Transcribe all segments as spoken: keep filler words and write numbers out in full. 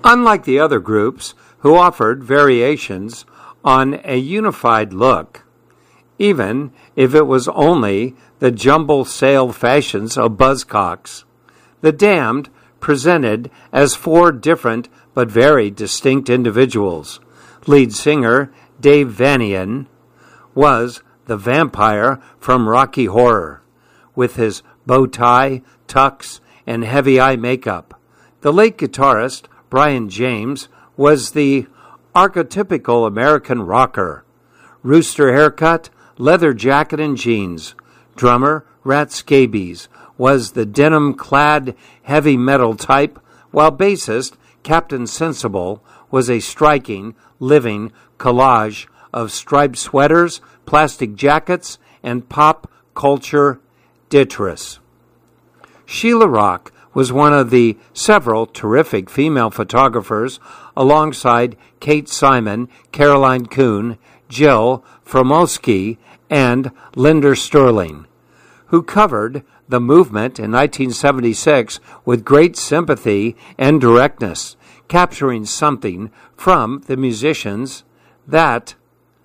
Unlike the other groups who offered variations on a unified look, even if it was only the jumble sale fashions of buzzcocks, the Damned presented as four different but very distinct individuals. Lead singer Dave Vanian was the vampire from Rocky Horror, with his bow tie, tux, and heavy eye makeup. The late guitarist Brian James was the archetypical American rocker. Rooster haircut, leather jacket and jeans. Drummer Rat Scabies was the denim-clad heavy metal type, while bassist Captain Sensible was a striking, living collage of striped sweaters, plastic jackets, and pop culture detritus. Sheila Rock was one of the several terrific female photographers alongside Kate Simon, Caroline Kuhn, Jill Fromosky, and Linda Sterling, who covered the movement in nineteen seventy-six with great sympathy and directness, capturing something from the musicians that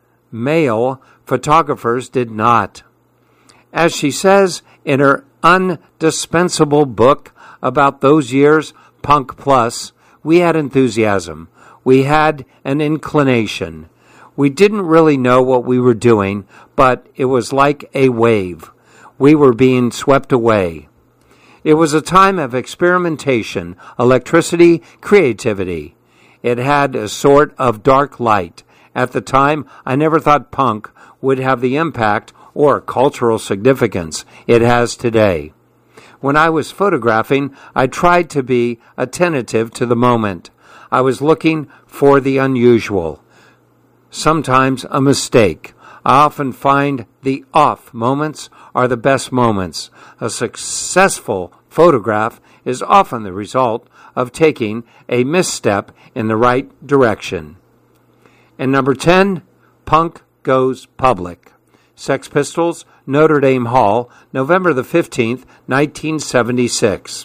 male photographers did not. As she says in her undispensable book about those years, Punk Plus, we had enthusiasm. We had an inclination. We didn't really know what we were doing, but it was like a wave. We were being swept away. It was a time of experimentation, electricity, creativity. It had a sort of dark light. At the time, I never thought punk would have the impact or cultural significance it has today. When I was photographing, I tried to be attentive to the moment. I was looking for the unusual, sometimes a mistake. I often find the off moments are the best moments. A successful photograph is often the result of taking a misstep in the right direction. And number ten, Punk Goes Public. Sex Pistols, Notre Dame Hall, November the fifteenth, nineteen seventy-six.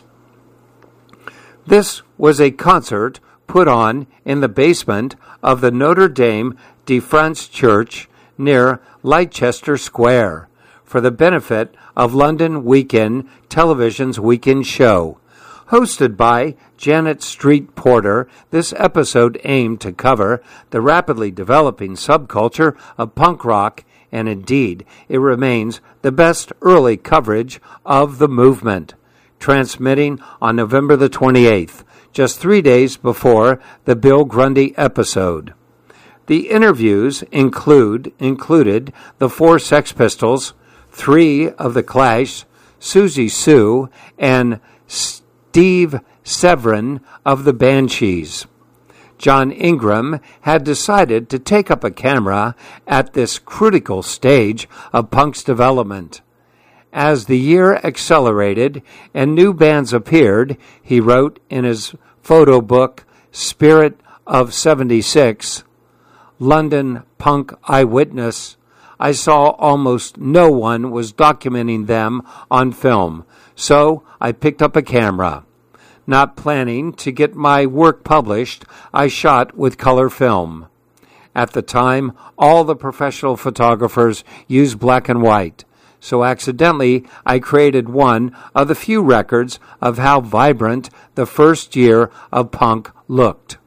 This was a concert put on in the basement of the Notre Dame de France Church near Leicester Square for the benefit of London Weekend Television's Weekend Show. Hosted by Janet Street Porter, this episode aimed to cover the rapidly developing subculture of punk rock, and indeed, it remains the best early coverage of the movement, transmitting on November the twenty-eighth, just three days before the Bill Grundy episode. The interviews include included the four Sex Pistols, three of the Clash, Susie Sue, and Steve Severin of the Banshees. John Ingram had decided to take up a camera at this critical stage of punk's development. As the year accelerated and new bands appeared, he wrote in his photo book, Spirit of seventy-six, London Punk Eyewitness, I saw almost no one was documenting them on film, so I picked up a camera. Not planning to get my work published, I shot with color film. At the time, all the professional photographers used black and white, so accidentally I created one of the few records of how vibrant the first year of punk looked.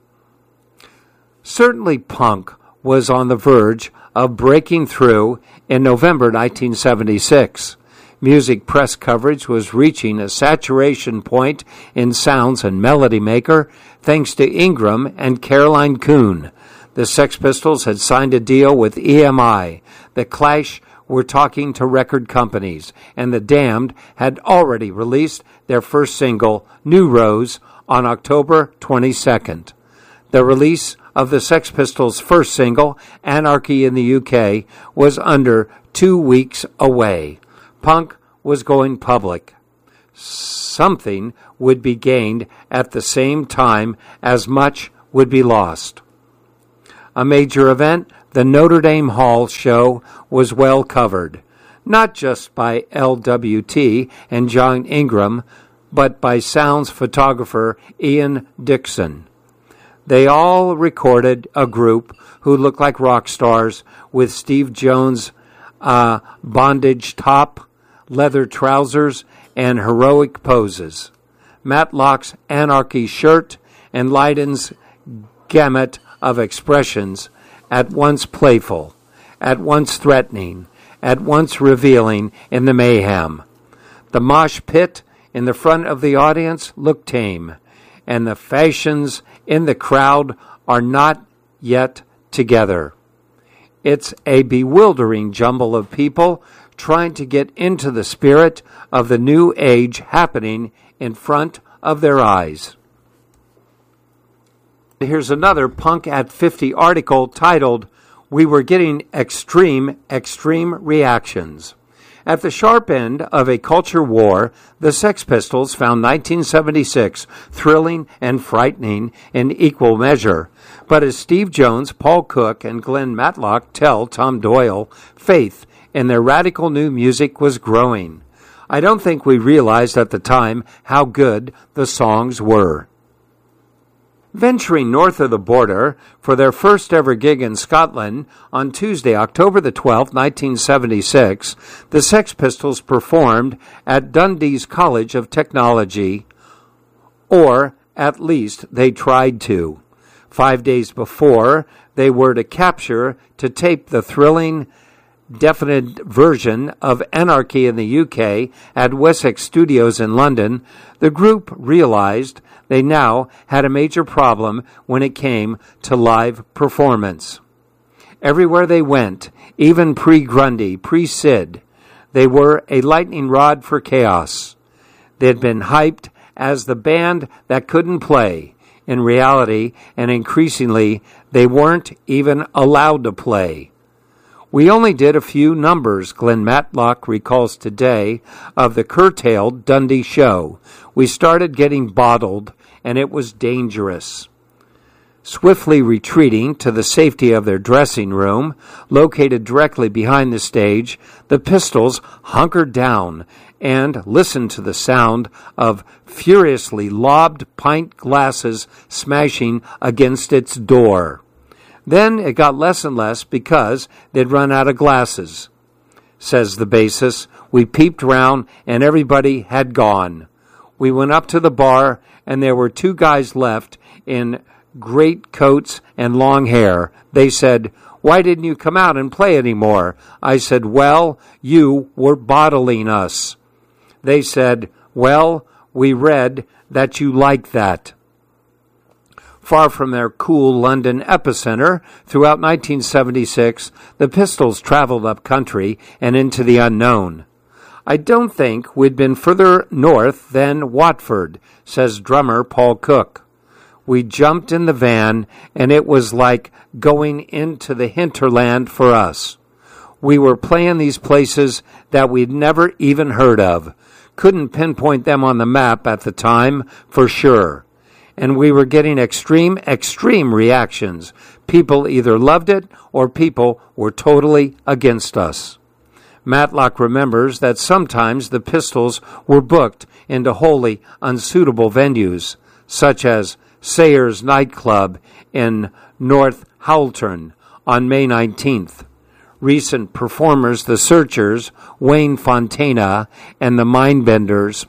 Certainly punk was on the verge of breaking through in November nineteen seventy-six. Music press coverage was reaching a saturation point in Sounds and Melody Maker thanks to Ingram and Caroline Kuhn. The Sex Pistols had signed a deal with E M I. The Clash were talking to record companies, and the Damned had already released their first single, New Rose, on October twenty-second. The release of the Sex Pistols' first single, Anarchy in the U K, was under two weeks away. Punk was going public. Something would be gained at the same time as much would be lost. A major event, the Notre Dame Hall show, was well covered, not just by L W T and John Ingram, but by Sounds photographer Ian Dixon. They all recorded a group who looked like rock stars with Steve Jones' uh, bondage top, leather trousers, and heroic poses. Matlock's Anarchy shirt, and Lydon's gamut of expressions, at once playful, at once threatening, at once revealing in the mayhem. The mosh pit in the front of the audience looked tame, and the fashions in the crowd are not yet together. It's a bewildering jumble of people trying to get into the spirit of the new age happening in front of their eyes. Here's another Punk at fifty article titled, "We Were Getting Extreme, Extreme Reactions." At the sharp end of a culture war, the Sex Pistols found nineteen seventy-six thrilling and frightening in equal measure. But as Steve Jones, Paul Cook, and Glenn Matlock tell Tom Doyle, faith in their radical new music was growing. I don't think we realized at the time how good the songs were. Venturing north of the border for their first ever gig in Scotland on Tuesday, October the twelfth, nineteen seventy-six, the Sex Pistols performed at Dundee's College of Technology, or at least they tried to. Five days before, they were to capture to tape the thrilling, definite version of Anarchy in the U K at Wessex Studios in London. The group realized they now had a major problem when it came to live performance. Everywhere they went, even pre-Grundy, pre-Sid, they were a lightning rod for chaos. They had been hyped as the band that couldn't play. In reality, and increasingly, they weren't even allowed to play. We only did a few numbers, Glenn Matlock recalls today, of the curtailed Dundee show. We started getting bottled, and it was dangerous. Swiftly retreating to the safety of their dressing room, located directly behind the stage, the Pistols hunkered down and listened to the sound of furiously lobbed pint glasses smashing against its door. Then it got less and less because they'd run out of glasses. Says the bassist, we peeped round and everybody had gone. We went up to the bar and there were two guys left in great coats and long hair. They said, why didn't you come out and play anymore? I said, well, you were bottling us. They said, well, we read that you like that. Far from their cool London epicenter, throughout nineteen seventy-six, the Pistols traveled up country and into the unknown. I don't think we'd been further north than Watford, says drummer Paul Cook. We jumped in the van, and it was like going into the hinterland for us. We were playing these places that we'd never even heard of. Couldn't pinpoint them on the map at the time, for sure. And we were getting extreme, extreme reactions. People either loved it or people were totally against us. Matlock remembers that sometimes the Pistols were booked into wholly unsuitable venues, such as Sayers Nightclub in North Howlton on May nineteenth. Recent performers, the Searchers, Wayne Fontana, and the Mindbenders,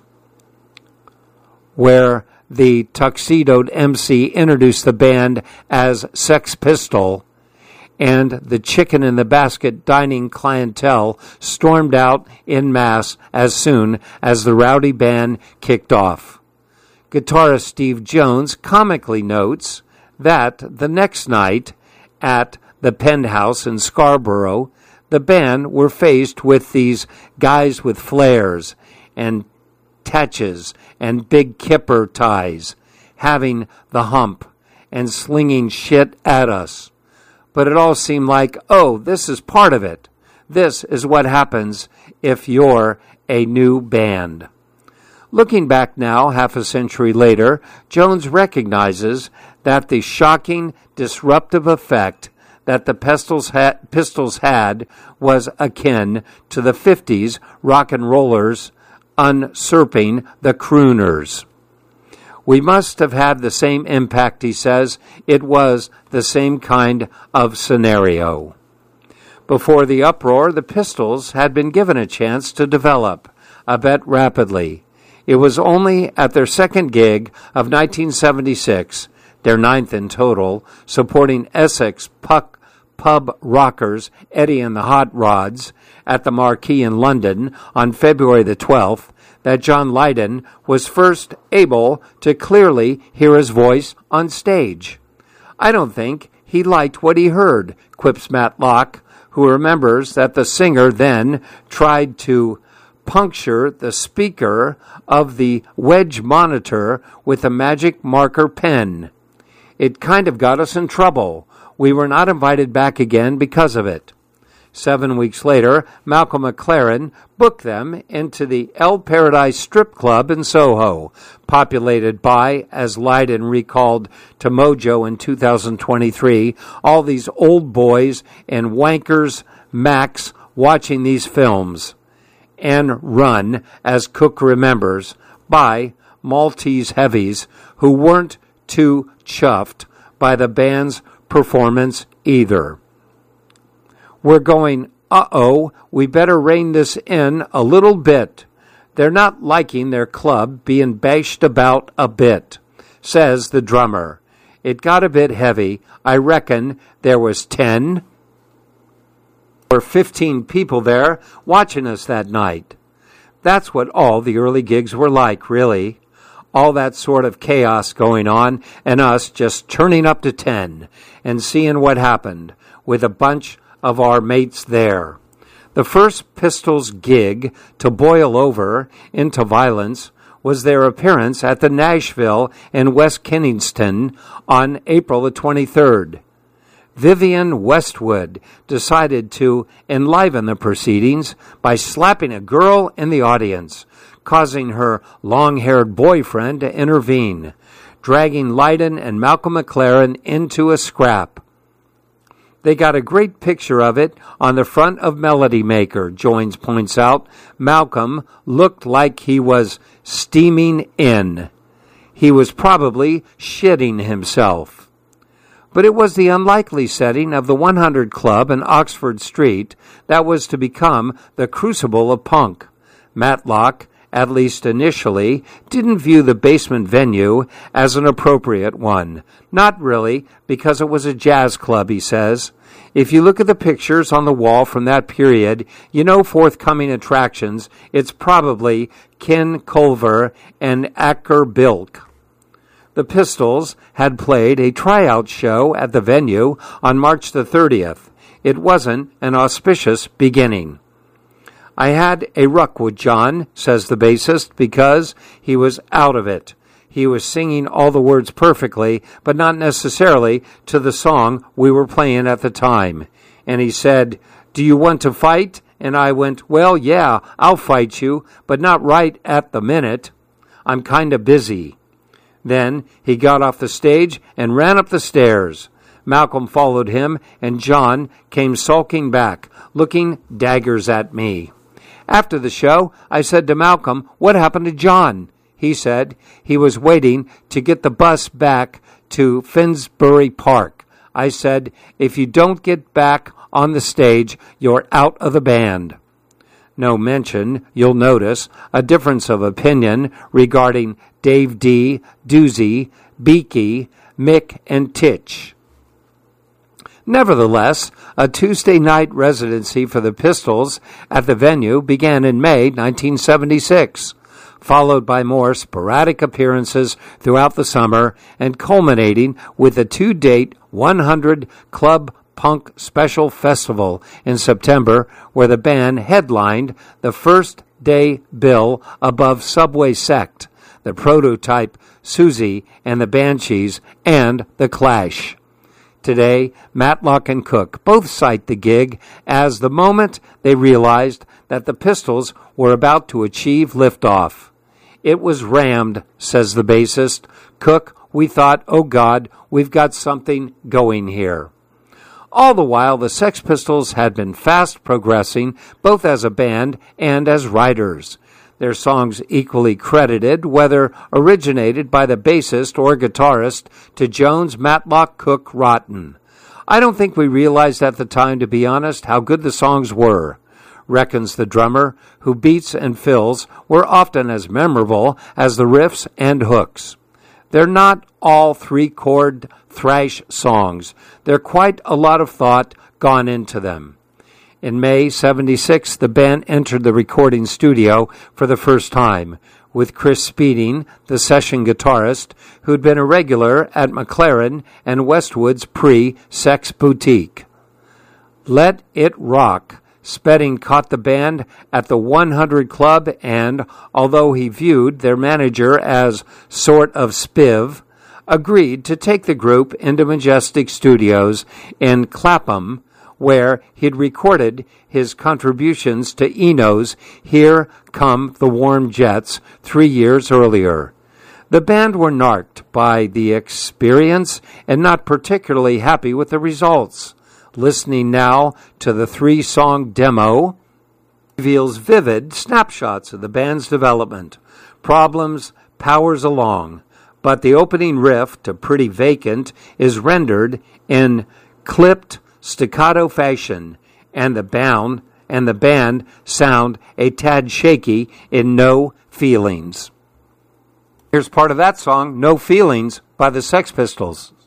where the tuxedoed M C introduced the band as Sex Pistol, and the chicken in the basket dining clientele stormed out en masse as soon as the rowdy band kicked off. Guitarist Steve Jones comically notes that the next night at the Penthouse in Scarborough, the band were faced with these guys with flares and tatches and big kipper ties, having the hump and slinging shit at us. But it all seemed like, oh, this is part of it. This is what happens if you're a new band. Looking back now, half a century later, Jones recognizes that the shocking, disruptive effect that the Pistols had, Pistols had was akin to the fifties rock and rollers usurping the crooners. We must have had the same impact, he says. It was the same kind of scenario. Before the uproar, the Pistols had been given a chance to develop, a bit rapidly. It was only at their second gig of nineteen seventy-six, their ninth in total, supporting Essex Puck pub rockers Eddie and the Hot Rods at the Marquee in London on February the twelfth, that John Lydon was first able to clearly hear his voice on stage. I don't think he liked what he heard, quips Matlock, who remembers that the singer then tried to puncture the speaker of the wedge monitor with a magic marker pen. It kind of got us in trouble. We were not invited back again because of it. Seven weeks later, Malcolm McLaren booked them into the El Paradise Strip Club in Soho, populated by, as Lydon recalled to Mojo in two thousand twenty-three, all these old boys and wankers Max watching these films, and run, as Cook remembers, by Maltese heavies who weren't too chuffed by the band's performance either. We're going, uh-oh, we better rein this in a little bit. They're not liking their club being bashed about a bit, says the drummer. It got a bit heavy. I reckon there was ten or fifteen people there watching us that night. That's what all the early gigs were like, really. All that sort of chaos going on, and us just turning up to ten and seeing what happened with a bunch of our mates there. The first Pistols gig to boil over into violence was their appearance at the Nashville in West Kensington on April the twenty-third. Vivienne Westwood decided to enliven the proceedings by slapping a girl in the audience, causing her long-haired boyfriend to intervene, dragging Lydon and Malcolm McLaren into a scrap. They got a great picture of it on the front of Melody Maker, Joins points out. Malcolm looked like he was steaming in. He was probably shitting himself. But it was the unlikely setting of the one hundred Club in Oxford Street that was to become the crucible of punk. Matlock, at least initially, didn't view the basement venue as an appropriate one. Not really, because it was a jazz club, he says. If you look at the pictures on the wall from that period, you know forthcoming attractions, it's probably Ken Culver and Acker Bilk. The Pistols had played a tryout show at the venue on March the thirtieth. It wasn't an auspicious beginning. I had a ruck with John, says the bassist, because he was out of it. He was singing all the words perfectly, but not necessarily to the song we were playing at the time. And he said, "Do you want to fight?" And I went, "Well, yeah, I'll fight you, but not right at the minute. I'm kind of busy." Then he got off the stage and ran up the stairs. Malcolm followed him, and John came sulking back, looking daggers at me. After the show, I said to Malcolm, "What happened to John?" He said he was waiting to get the bus back to Finsbury Park. I said, "If you don't get back on the stage, you're out of the band." No mention, you'll notice, a difference of opinion regarding Dave D., Doozy, Beaky, Mick, and Titch. Nevertheless, a Tuesday night residency for the Pistols at the venue began in May nineteen seventy-six, followed by more sporadic appearances throughout the summer and culminating with a two-date one hundred Club Punk Special Festival in September, where the band headlined the first day bill above Subway Sect, the Prototype, Susie and the Banshees, and The Clash. Today, Matlock and Cook both cite the gig as the moment they realized that the Pistols were about to achieve liftoff. "It was rammed," says the bassist. "Cook, we thought, oh God, we've got something going here." All the while, the Sex Pistols had been fast progressing, both as a band and as writers. Their songs equally credited, whether originated by the bassist or guitarist, to Jones, Matlock, Cook, Rotten. I don't think we realized at the time, to be honest, how good the songs were, reckons the drummer, whose beats and fills were often as memorable as the riffs and hooks. They're not all three-chord thrash songs. There's quite a lot of thought gone into them. In May seventy-six, the band entered the recording studio for the first time, with Chris Spedding, the session guitarist, who'd been a regular at McLaren and Westwood's pre-Sex Boutique. Let It Rock. Spedding caught the band at the one hundred Club and, although he viewed their manager as sort of spiv, agreed to take the group into Majestic Studios in Clapham, where he'd recorded his contributions to Eno's Here Come the Warm Jets three years earlier. The band were narked by the experience and not particularly happy with the results. Listening now to the three-song demo reveals vivid snapshots of the band's development. Problems powers along, but the opening riff to Pretty Vacant is rendered in clipped staccato fashion, and the bound and the band sound a tad shaky in No Feelings. Here's part of that song, No Feelings, by the Sex Pistols.